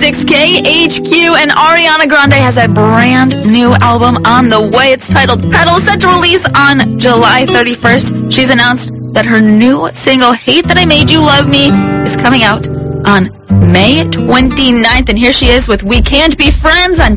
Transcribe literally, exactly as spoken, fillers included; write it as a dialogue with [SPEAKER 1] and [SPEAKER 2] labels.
[SPEAKER 1] six K H Q, and Ariana Grande has a brand new album on the way. It's titled Pedal, set to release on July thirty-first. She's announced that her new single, Hate That I Made You Love Me, is coming out on May twenty-ninth. And here she is with We Can't Be Friends on